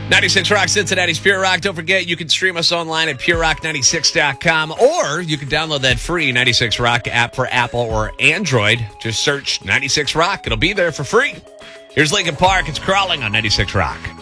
96 Rock, Cincinnati's Pure Rock. Don't forget, you can stream us online at purerock96.com, or you can download that free 96 Rock app for Apple or Android. Just search 96 Rock. It'll be there for free. Here's Linkin Park. It's Crawling on 96 Rock.